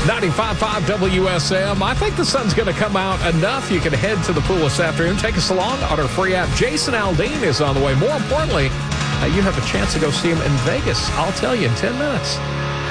95.5 WSM. I think the sun's going to come out enough. You can head to the pool this afternoon. Take us along on our free app. Jason Aldean is on the way. More importantly, you have a chance to go see him in Vegas. I'll tell you in 10 minutes.